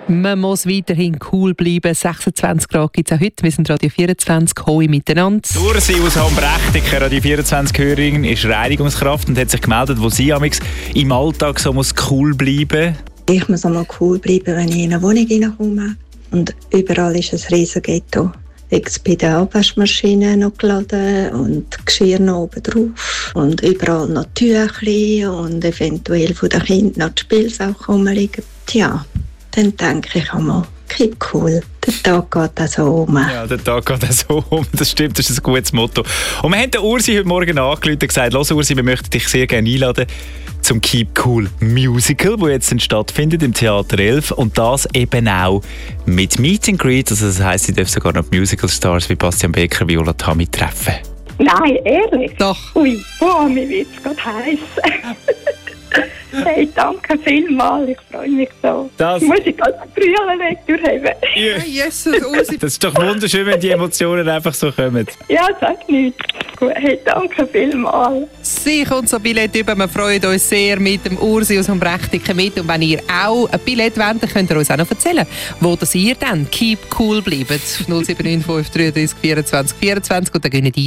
Man muss weiterhin cool bleiben. 26 Grad gibt es auch heute. Wir sind Radio 24, Hoi miteinander. Ursi aus Hambrechtiken, Radio 24-Hörerin, ist Reinigungskraft und hat sich gemeldet, wo sie im Alltag so muss cool bleiben. Ich muss einmal cool bleiben, wenn ich in eine Wohnung reinkomme. Und überall ist ein riesen Ghetto. Jetzt bei der Abwaschmaschine noch geladen und Geschirr noch oben drauf. Und überall noch Tüchli und eventuell von den Kindern noch die Spielsachen rumliegen. Tja, dann denke ich einmal, keep cool. Der Tag geht auch so um. Ja, der Tag geht auch so um. Das stimmt, das ist ein gutes Motto. Und wir haben den Ursi heute Morgen angerufen und gesagt, los Ursi, wir möchten dich sehr gerne einladen zum Keep Cool Musical, das jetzt stattfindet im Theater 11 und das eben auch mit Meet and Greet, also das heisst, sie dürfen sogar noch Musical Stars wie Bastian Becker, Viola Tammy treffen. Nein, ehrlich? Doch. Ui, boah, mir wird es gerade heiß. Hey, danke vielmals, ich freue mich so. Das muss ich gerade die Brille weg durchheben. Jesus, Ursi. Das ist doch wunderschön, wenn die Emotionen einfach so kommen. Ja, sag nichts. Gut, hey, danke vielmals. Sie kommt so Billett über. Wir freuen uns sehr mit dem Ursi aus Hambrechtiken mit. Und wenn ihr auch ein Billett wollt, dann könnt ihr uns auch noch erzählen, wo das ihr dann keep cool bleibt. 0795 33 24 24 und dann gehen die